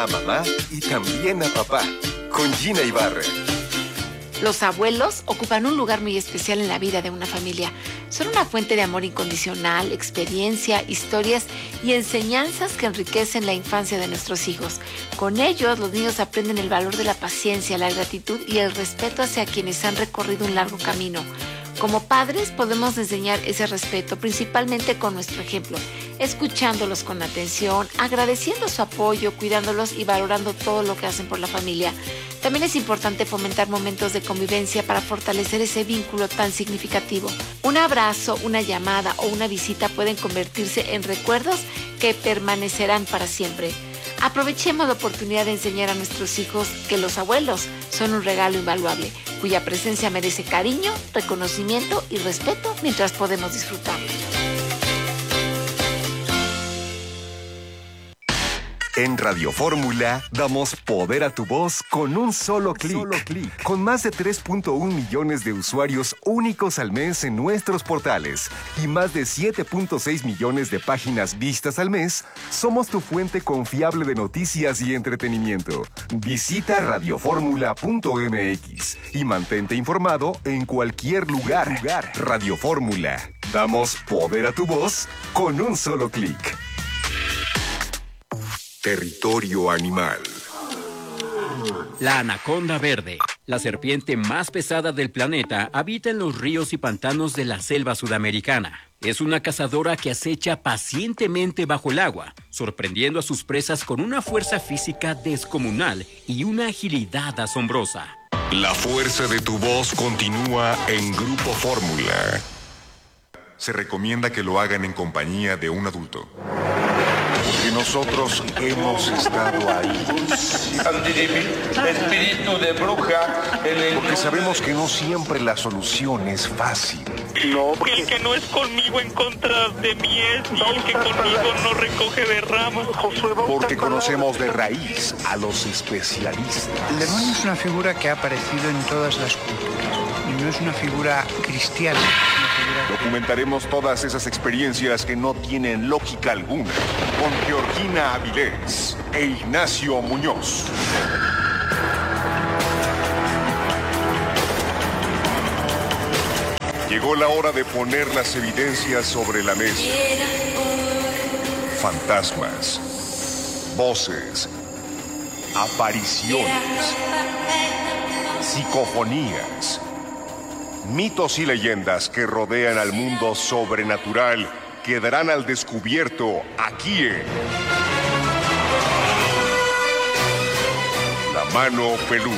a mamá y también a papá. Con Gina Ibarra. Los abuelos ocupan un lugar muy especial en la vida de una familia. Son una fuente de amor incondicional, experiencia, historias y enseñanzas que enriquecen la infancia de nuestros hijos. Con ellos, los niños aprenden el valor de la paciencia, la gratitud y el respeto hacia quienes han recorrido un largo camino. Como padres podemos enseñar ese respeto principalmente con nuestro ejemplo, escuchándolos con atención, agradeciendo su apoyo, cuidándolos y valorando todo lo que hacen por la familia. También es importante fomentar momentos de convivencia para fortalecer ese vínculo tan significativo. Un abrazo, una llamada o una visita pueden convertirse en recuerdos que permanecerán para siempre. Aprovechemos la oportunidad de enseñar a nuestros hijos que los abuelos son un regalo invaluable, cuya presencia merece cariño, reconocimiento y respeto mientras podemos disfrutarlo. En Radio Fórmula damos poder a tu voz con un solo clic. Con más de 3.1 millones de usuarios únicos al mes en nuestros portales y más de 7.6 millones de páginas vistas al mes, somos tu fuente confiable de noticias y entretenimiento. Visita radioformula.mx y mantente informado en cualquier lugar. Radio Fórmula. Damos poder a tu voz con un solo clic. Territorio animal. La anaconda verde, la serpiente más pesada del planeta, habita en los ríos y pantanos de la selva sudamericana. Es una cazadora que acecha pacientemente bajo el agua, sorprendiendo a sus presas con una fuerza física descomunal y una agilidad asombrosa. La fuerza de tu voz continúa en Grupo Fórmula. Se recomienda que lo hagan en compañía de un adulto. Porque nosotros hemos estado ahí. Espíritu de bruja. Porque sabemos que no siempre la solución es fácil. No, el que no es conmigo en contra de mí es, y el que conmigo no recoge de ramas. Porque conocemos de raíz a los especialistas. El demonio es una figura que ha aparecido en todas las culturas y no es una figura cristiana. Documentaremos todas esas experiencias que no tienen lógica alguna con Georgina Avilés e Ignacio Muñoz. Llegó la hora de poner las evidencias sobre la mesa. Fantasmas, voces, apariciones, psicofonías, mitos y leyendas que rodean al mundo sobrenatural quedarán al descubierto aquí en La Mano Peluda.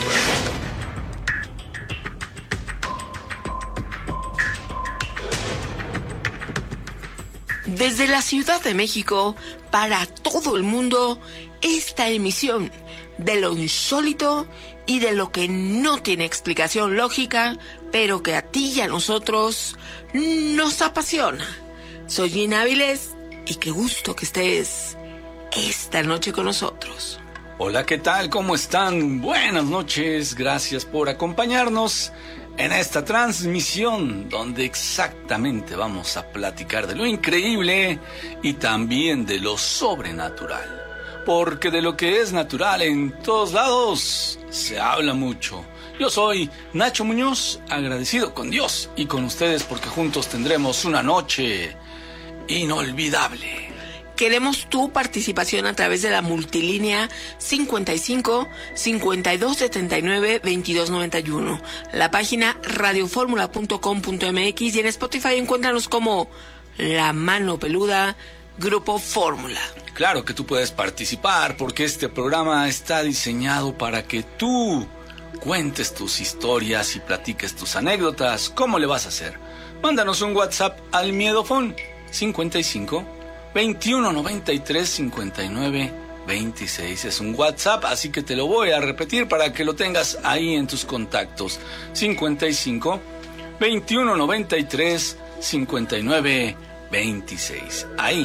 Desde la Ciudad de México, para todo el mundo, esta emisión de lo insólito y de lo que no tiene explicación lógica, pero que a ti y a nosotros nos apasiona. Soy Gina Avilés y qué gusto que estés esta noche con nosotros. Hola, ¿qué tal? ¿Cómo están? Buenas noches, gracias por acompañarnos en esta transmisión donde exactamente vamos a platicar de lo increíble y también de lo sobrenatural. Porque de lo que es natural en todos lados se habla mucho. Yo soy Nacho Muñoz, agradecido con Dios y con ustedes porque juntos tendremos una noche inolvidable. Queremos tu participación a través de la multilínea 55 52 79 22 91, la página radioformula.com.mx y en Spotify encuéntranos como La Mano Peluda, Grupo Fórmula. Claro que tú puedes participar porque este programa está diseñado para que tú cuentes tus historias y platiques tus anécdotas. ¿Cómo le vas a hacer? Mándanos un WhatsApp al Miedofón 55 21 93 59 26. Es un WhatsApp, así que te lo voy a repetir para que lo tengas ahí en tus contactos. 55 21 93 59 26. Ahí,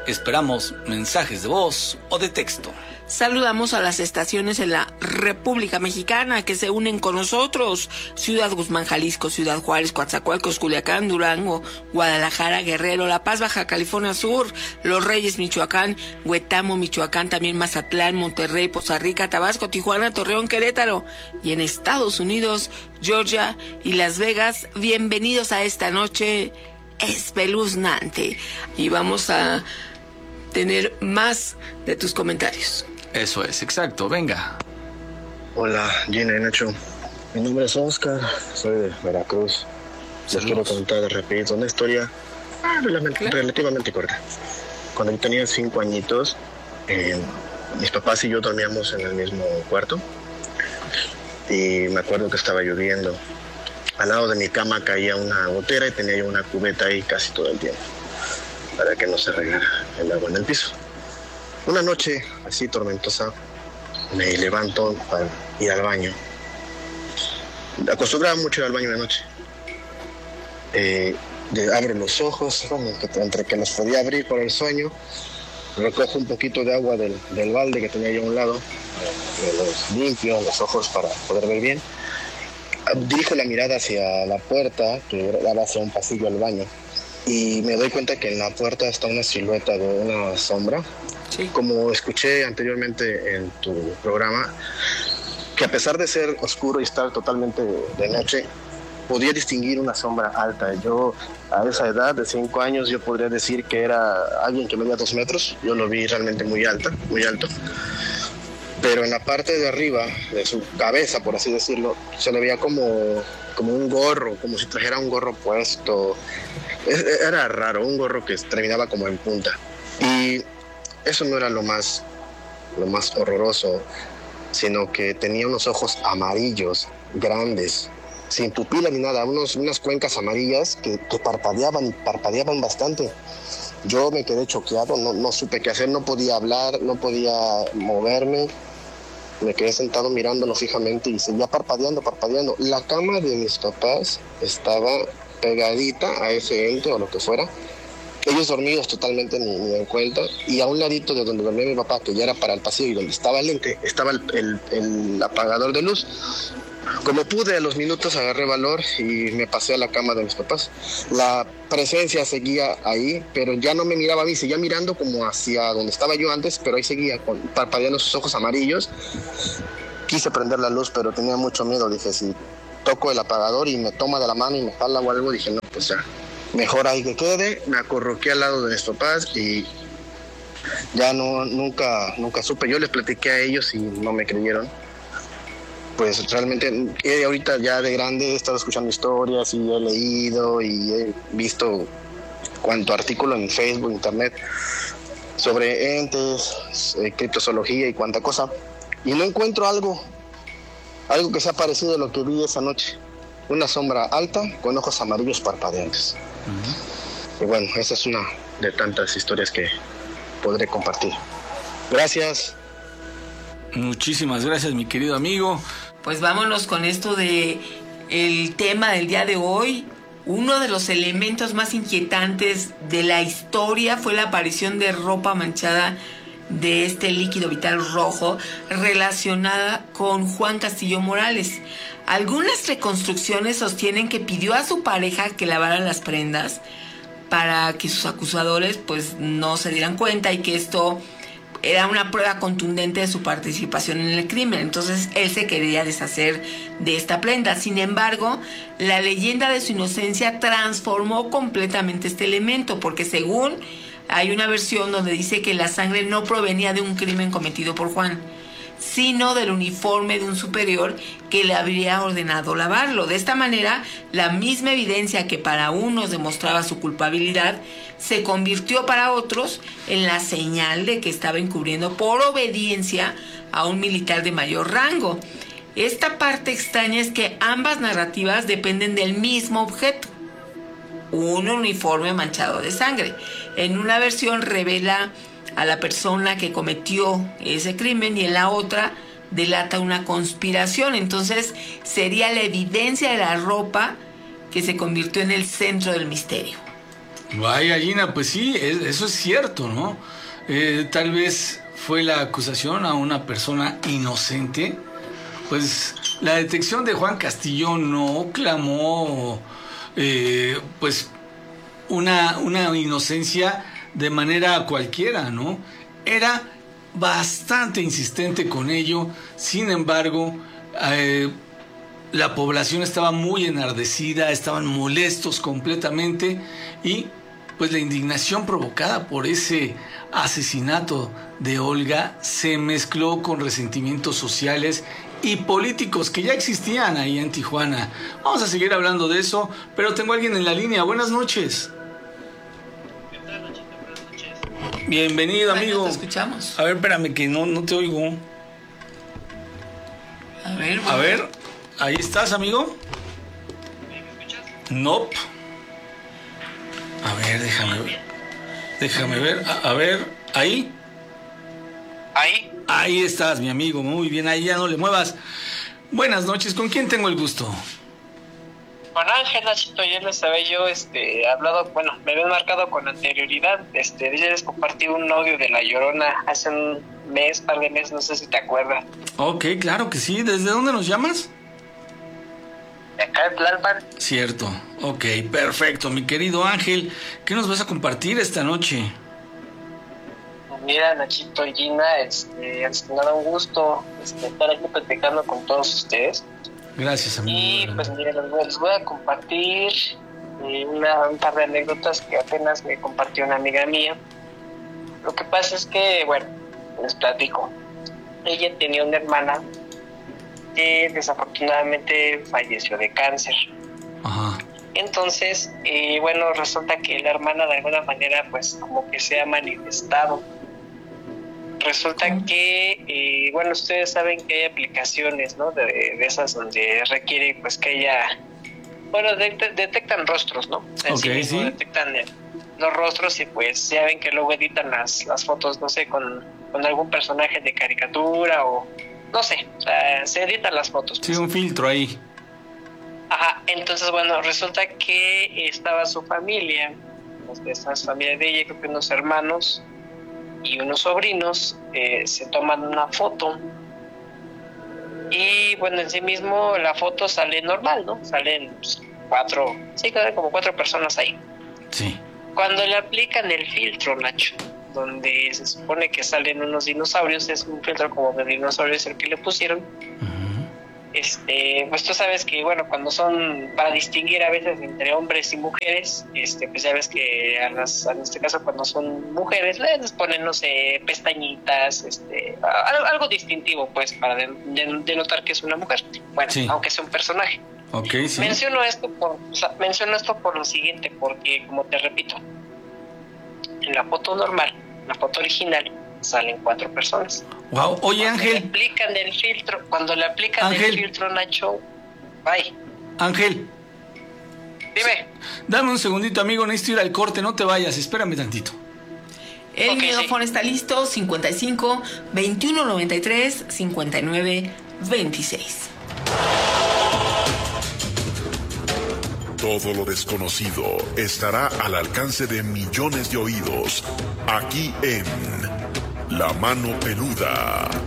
Esperamos mensajes de voz o de texto. Saludamos a las estaciones en la República Mexicana que se unen con nosotros. Ciudad Guzmán, Jalisco, Ciudad Juárez, Coatzacoalcos, Culiacán, Durango, Guadalajara, Guerrero, La Paz, Baja California Sur, Los Reyes, Michoacán, Huetamo, Michoacán, también Mazatlán, Monterrey, Poza Rica, Tabasco, Tijuana, Torreón, Querétaro. Y en Estados Unidos, Georgia y Las Vegas. Bienvenidos a esta noche espeluznante. Y vamos a tener más de tus comentarios. Eso es, exacto, venga. Hola, Gina y Nacho. Mi nombre es Oscar, soy de Veracruz. Les quiero contar rapidito una historia relativamente corta. Cuando yo tenía 5 añitos, mis papás y yo dormíamos en el mismo cuarto. Y me acuerdo que estaba lloviendo. Al lado de mi cama caía una gotera y tenía yo una cubeta ahí casi todo el tiempo, para que no se regara el agua en el piso. Una noche así tormentosa, me levanto para ir al baño. Acostumbraba mucho ir al baño de noche. Abro los ojos, entre que los podía abrir por el sueño, recojo un poquito de agua del balde que tenía yo a un lado, los limpio los ojos para poder ver bien. Dirijo la mirada hacia la puerta que daba hacia un pasillo al baño. Y me doy cuenta que en la puerta está una silueta de una sombra. Sí. Como escuché anteriormente en tu programa, que a pesar de ser oscuro y estar totalmente de noche, podía distinguir una sombra alta. Yo, a esa edad de 5 años, yo podría decir que era alguien que medía 2 metros. Yo lo vi realmente muy alto. Pero en la parte de arriba, de su cabeza, por así decirlo, se le veía como un gorro, como si trajera un gorro puesto. Era raro, un gorro que terminaba como en punta. Y eso no era lo más horroroso, sino que tenía unos ojos amarillos, grandes, sin pupila ni nada, unas cuencas amarillas que parpadeaban bastante. Yo me quedé choqueado, no supe qué hacer, no podía hablar, no podía moverme. Me quedé sentado mirándolo fijamente y seguía parpadeando. La cama de mis papás estaba pegadita a ese ente o lo que fuera. Ellos dormidos totalmente ni en cuenta. Y a un ladito de donde dormía mi papá, que ya era para el pasillo y donde estaba el ente, estaba el apagador de luz. Como pude, a los minutos agarré valor y me pasé a la cama de mis papás. La presencia seguía ahí, pero ya no me miraba a mí, seguía mirando como hacia donde estaba yo antes, pero ahí seguía parpadeando sus ojos amarillos. Quise prender la luz, pero tenía mucho miedo. Dije, si toco el apagador y me toma de la mano y me jala o algo, dije, no, pues ya, mejor ahí que quede. Me acurruqué al lado de mis papás y ya nunca supe. Yo les platiqué a ellos y no me creyeron. Pues realmente ahorita ya de grande he estado escuchando historias y he leído y he visto cuanto artículo en Facebook, internet sobre entes, criptozoología y cuanta cosa, y no encuentro algo que sea parecido a lo que vi esa noche. Una sombra alta con ojos amarillos parpadeantes. Y bueno, esa es una de tantas historias que podré compartir. Gracias. Muchísimas gracias, mi querido amigo. Pues vámonos con esto de el tema del día de hoy. Uno de los elementos más inquietantes de la historia fue la aparición de ropa manchada de este líquido vital rojo relacionada con Juan Castillo Morales. Algunas reconstrucciones sostienen que pidió a su pareja que lavara las prendas para que sus acusadores pues no se dieran cuenta y que esto era una prueba contundente de su participación en el crimen. Entonces él se quería deshacer de esta prenda. Sin embargo, la leyenda de su inocencia transformó completamente este elemento, porque según hay una versión donde dice que la sangre no provenía de un crimen cometido por Juan, sino del uniforme de un superior que le habría ordenado lavarlo. De esta manera, la misma evidencia que para unos demostraba su culpabilidad se convirtió para otros en la señal de que estaba encubriendo por obediencia a un militar de mayor rango. Esta parte extraña es que ambas narrativas dependen del mismo objeto, un uniforme manchado de sangre. En una versión revela a la persona que cometió ese crimen y en la otra delata una conspiración. Entonces sería la evidencia de la ropa que se convirtió en el centro del misterio. Vaya, Gina, pues sí, eso es cierto, ¿no? Tal vez fue la acusación a una persona inocente. Pues la detección de Juan Castillo no clamó, pues, una inocencia de manera cualquiera, ¿no? Era bastante insistente con ello. Sin embargo, la población estaba muy enardecida, estaban molestos completamente, y pues la indignación provocada por ese asesinato de Olga se mezcló con resentimientos sociales y políticos que ya existían ahí en Tijuana. Vamos a seguir hablando de eso, pero tengo a alguien en la línea. Buenas noches. ¿Qué tal, Nachito? Buenas noches. Bienvenido, amigo. Te escuchamos. A ver, espérame, que no te oigo. A ver, ahí estás, amigo. ¿Me escuchas? Nope. A ver, déjame ver. A ver, ahí. Ahí estás, mi amigo. Muy bien, ahí ya no le muevas. Buenas noches, ¿con quién tengo el gusto? Con Ángel, Nachito. Ayer les había yo hablado, bueno, me habían marcado con anterioridad. Ya les compartí un audio de La Llorona hace un par de meses, no sé si te acuerdas. Ok, claro que sí. ¿Desde dónde nos llamas? De acá de Tlalpan. Cierto. Ok, perfecto, mi querido Ángel. ¿Qué nos vas a compartir esta noche? Mira, Nachito y Gina, me da un gusto estar aquí platicando con todos ustedes. Gracias, amigo. Y pues mira, les voy a compartir un par de anécdotas que apenas me compartió una amiga mía. Lo que pasa es que, bueno, les platico. Ella tenía una hermana que desafortunadamente falleció de cáncer. Ajá. Entonces, bueno, resulta que la hermana de alguna manera pues como que se ha manifestado. Resulta que, bueno, ustedes saben que hay aplicaciones, ¿no? De esas donde requiere pues que ella, bueno, detectan rostros, ¿no? O sea, okay, sí. Detectan los rostros y pues ya ven que luego editan las fotos, no sé, con algún personaje de caricatura o no sé, o sea, se editan las fotos. Sí, un filtro ahí. Ajá, entonces bueno, resulta que estaba su familia, esta familia de ella, creo que unos hermanos y unos sobrinos, se toman una foto y bueno, en sí mismo la foto sale normal, ¿no? Salen pues, como cuatro personas ahí. Sí. Cuando le aplican el filtro, Nacho, donde se supone que salen unos dinosaurios, es un filtro como de dinosaurios el que le pusieron. Pues tú sabes que, bueno, cuando son para distinguir a veces entre hombres y mujeres, pues ya ves que en este caso cuando son mujeres les ponen, no sé, pestañitas, algo distintivo, pues, para denotar que es una mujer. Bueno, sí. Aunque sea un personaje. Okay, sí. Menciono esto por lo siguiente, porque, como te repito, en la foto normal, la foto original, salen 4 personas. Wow, oye, Ángel. Cuando le aplican el filtro, Nacho, bye. Ángel. Dime. Dame un segundito, amigo, necesito ir al corte, no te vayas, espérame tantito. El micrófono está listo, 55 21 93 59 26. Todo lo desconocido estará al alcance de millones de oídos, aquí en La Mano Peluda.